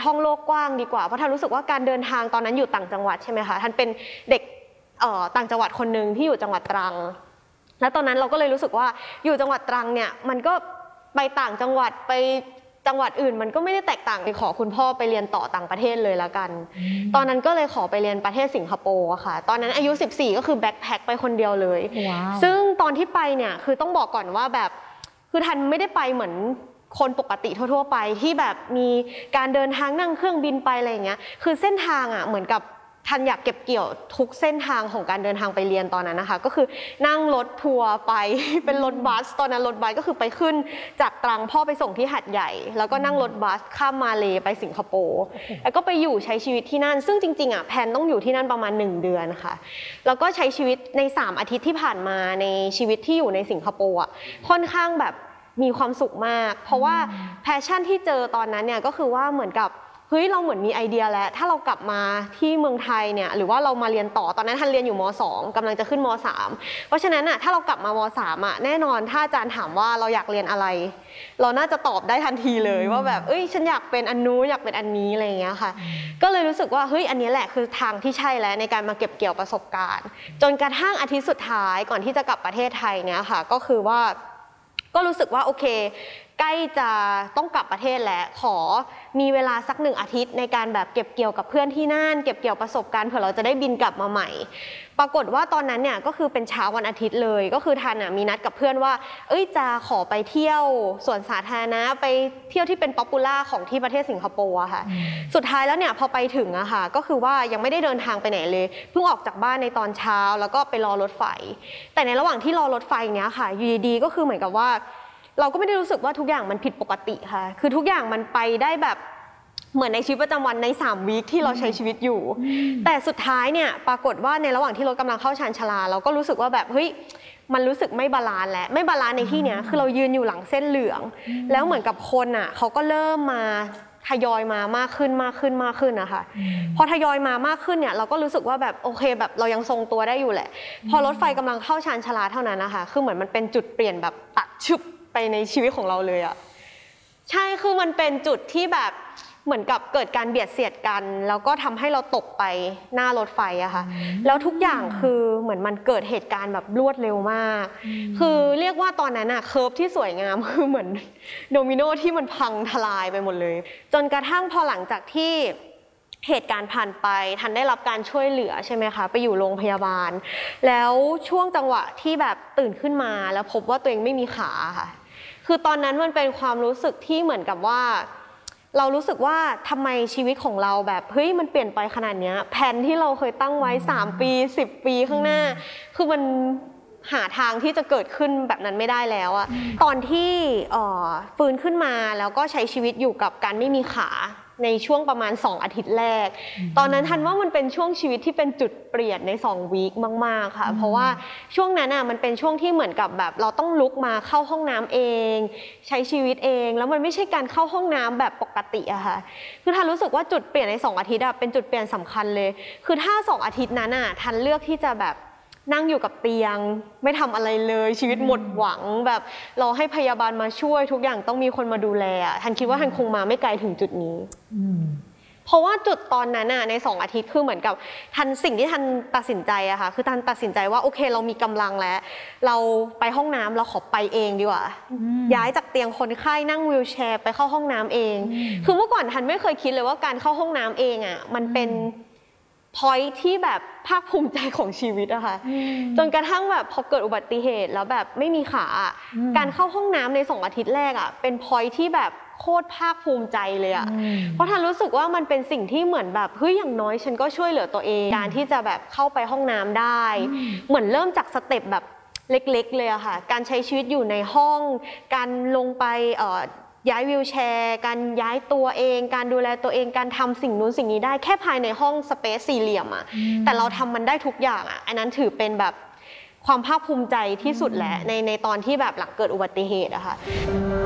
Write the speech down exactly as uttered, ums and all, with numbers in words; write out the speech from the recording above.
ท่องโลกกว้างดีกว่าเพราะทันรู้สึกว่าการเดินทางตอนนั้นอยู่ต่างจังหวัดใช่ไหมคะทันเป็นเด็กต่างจังหวัดคนหนึ่งที่อยู่จังหวัดตรังแล้วตอนนั้นเราก็เลยรู้สึกว่าอยู่จังหวัดตรังเนี่ยมันก็ไปต่างจังหวัดไปจังหวัดอื่นมันก็ไม่ได้แตกต่างไปขอคุณพ่อไปเรียนต่อต่างประเทศเลยละกันตอนนั้นก็เลยขอไปเรียนประเทศสิงคโปร์ค่ะตอนนั้นอายุสิบสี่ก็คือแบ็คแพ็คไปคนเดียวเลย wow. ซึ่งตอนที่ไปเนี่ยคือต้องบอกก่อนว่าแบบคือทันไม่ได้ไปเหมือนคนปกติทั่วๆไปที่แบบมีการเดินทางนั่งเครื่องบินไปอะไรอย่างเงี้ยคือเส้นทางอ่ะเหมือนกับทันอยากเก็บเกี่ยวทุกเส้นทางของการเดินทางไปเรียนตอนนั้นนะคะก็คือนั่งรถทัวร์ไปเป็นรถบัสตอนนั้นรถบัสก็คือไปขึ้นจากตรังพ่อไปส่งที่หาดใหญ่แล้วก็นั่งรถบัสข้ามมาเลไปสิงคโปร์แล้วก็ไปอยู่ใช้ชีวิตที่นั่นซึ่งจริงๆอ่ะแพนต้องอยู่ที่นั่นประมาณหนึ่งเดือนค่ะแล้วก็ใช้ชีวิตในสามอาทิตย์ที่ผ่านมาในชีวิตที่อยู่ในสิงคโปร์อ่ะค่อนข้างแบบมีความสุขมากเพราะว่าแพชชั่นที่เจอตอนนั้นเนี่ยก็คือว่าเหมือนกับเฮ้ยเราเหมือนมีไอเดียแล้วถ้าเรากลับมาที่เมืองไทยเนี่ยหรือว่าเรามาเรียนต่อตอนนั้นทันเรียนอยู่ม.สอง กำลังจะขึ้นม.สาม เพราะฉะนั้นอ่ะถ้าเรากลับมาม.สาม อ่ะแน่นอนถ้าอาจารย์ถามว่าเราอยากเรียนอะไรเราน่าจะตอบได้ทันทีเลยว่าแบบเอ้ยฉันอยากเป็นอันนู้นอยากเป็นอันนี้อะไรอย่างเงี้ยค่ะก็เลยรู้สึกว่าเฮ้ยอันนี้แหละคือทางที่ใช่แล้วในการมาเก็บเกี่ยวประสบการณ์จนกระทั่งอาทิตย์สุดท้ายก่อนที่จะกลับประเทศไทยเนี่ยค่ะก็คือว่าก็รู้สึกว่าโอเคใกล้จะต้องกลับประเทศแล้วขอมีเวลาสักหนึ่งอาทิตย์ในการแบบเก็บเกี่ยวกับเพื่อนที่นั่นเก็บเกี่ยวประสบการณ์เผื่อเราจะได้บินกลับมาใหม่ปรากฏว่าตอนนั้นเนี่ยก็คือเป็นเช้าวันอาทิตย์เลยก็คือทันมีนัดกับเพื่อนว่าเอ้ยจะขอไปเที่ยวสวนสาธารณะไปเที่ยวที่เป็นป๊อปปูล่าของที่ประเทศสิงคโปร์อะค่ะสุดท้ายแล้วเนี่ยพอไปถึงอะค่ะก็คือว่ายังไม่ได้เดินทางไปไหนเลยเพิ่งออกจากบ้านในตอนเช้าแล้วก็ไปรอรถไฟแต่ในระหว่างที่รอรถไฟเนี้ยค่ะอยู่ดีๆก็คือเหมือนกับว่าเราก็ไม่ได้รู้สึกว่าทุกอย่างมันผิดปกติค่ะคือทุกอย่างมันไปได้แบบเหมือนในชีวิตประจำวันในสามวีคที่เราใช้ชีวิตอยู่แต่สุดท้ายเนี่ยปรากฏว่าในระหว่างที่รถกำลังเข้าชานชาลาเราก็รู้สึกว่าแบบเฮ้ยมันรู้สึกไม่บาลานซ์แล้วไม่บาลานซ์ในที่เนี้ยคือเรายืนอยู่หลังเส้นเหลืองแล้วเหมือนกับคนอ่ะเขาก็เริ่มมาทยอยมามากขึ้นมากขึ้นมากขึ้นนะคะพอทยอยมามากขึ้นเนี่ยเราก็รู้สึกว่าแบบโอเคแบบเรายังทรงตัวได้อยู่แหละพอรถไฟกำลังเข้าชานชาลาเท่านั้นนะคะคือเหมือนมันเป็นจุดเปลี่ยนแบบตัดชึบไปในชีวิตของเราเลยอะใช่คือมันเป็นจุดที่แบบเหมือนกับเกิดการเบียดเสียดกันแล้วก็ทำให้เราตกไปหน้ารถไฟอะค่ะแล้วทุกอย่างคือเหมือนมันเกิดเหตุการณ์แบบรวดเร็วมากคือเรียกว่าตอนนั้นอะเคิร์ฟที่สวยงามคือเหมือนโดมิโนที่มันพังทลายไปหมดเลยจนกระทั่งพอหลังจากที่เหตุการณ์ผ่านไปทันได้รับการช่วยเหลือใช่ไหมคะไปอยู่โรงพยาบาลแล้วช่วงจังหวะที่แบบตื่นขึ้นมาแล้วพบว่าตัวเองไม่มีขาค่ะคือตอนนั้นมันเป็นความรู้สึกที่เหมือนกับว่าเรารู้สึกว่าทำไมชีวิตของเราแบบเฮ้ยมันเปลี่ยนไปขนาดนี้แผนที่เราเคยตั้งไว้สามปีสิบปีข้างหน้าคือมันหาทางที่จะเกิดขึ้นแบบนั้นไม่ได้แล้วอะตอนที่ฟื้นขึ้นมาแล้วก็ใช้ชีวิตอยู่กับการไม่มีขาในช่วงประมาณสองอาทิตย์แรกตอนนั้นทันว่ามันเป็นช่วงชีวิตที่เป็นจุดเปลี่ยนในสองวีคมากๆค่ะเพราะว่าช่วงนั้นอ่ะมันเป็นช่วงที่เหมือนกับแบบเราต้องลุกมาเข้าห้องน้ำเองใช้ชีวิตเองแล้วมันไม่ใช่การเข้าห้องน้ำแบบปกติอะค่ะคือทันรู้สึกว่าจุดเปลี่ยนในสองอาทิตย์อะเป็นจุดเปลี่ยนสำคัญเลยคือถ้าสองอาทิตย์นั้นอ่ะทันเลือกที่จะแบบนั่งอยู่กับเตียงไม่ทำอะไรเลยชีวิตหมดหวังแบบรอให้พยาบาลมาช่วยทุกอย่างต้องมีคนมาดูแลทันคิดว่าทันคงมาไม่ไกลถึงจุดนี้เพราะว่าจุดตอนนั้นน่ะในสองอาทิตย์คือเหมือนกับทันสิ่งที่ทันตัดสินใจอะค่ะคือทันตัดสินใจว่าโอเคเรามีกำลังแล้วเราไปห้องน้ำเราขอไปเองดีกว่าย้ายจากเตียงคนไข้นั่งวีลแชร์ไปเข้าห้องน้ำเองคือเมื่อก่อนทันไม่เคยคิดเลยว่าการเข้าห้องน้ำเองอะมันเป็นพอยท์ที่แบบภาคภูมิใจของชีวิตอะค่ะจนกระทั่งแบบพอเกิดอุบัติเหตุแล้วแบบไม่มีขาการเข้าห้องน้ำในสองอาทิตย์แรกอะเป็นพอยท์ที่แบบโคตรภาคภูมิใจเลยอะเพราะทันรู้สึกว่ามันเป็นสิ่งที่เหมือนแบบเฮ้ยอย่างน้อยฉันก็ช่วยเหลือตัวเองการที่จะแบบเข้าไปห้องน้ำได้เหมือนเริ่มจากสเต็ปแบบเล็กๆเลยอะค่ะการใช้ชีวิตอยู่ในห้องการลงไปเอ่อย้ายวีลแชร์การย้ายตัวเองการดูแลตัวเองการทำสิ่งนู้นสิ่งนี้ได้แค่ภายในห้องสเปซสี่เหลี่ยมอะแต่เราทำมันได้ทุกอย่างอะอันนั้นถือเป็นแบบความภาคภูมิใจที่สุดแหละในในตอนที่แบบหลังเกิดอุบัติเหตุอะค่ะ